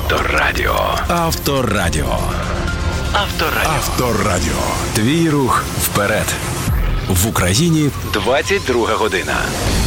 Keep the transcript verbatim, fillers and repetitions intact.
Авторадіо. Авторадіо. Авторадіо. Авторадіо. Твій рух вперед. В Україні двадцять друга година.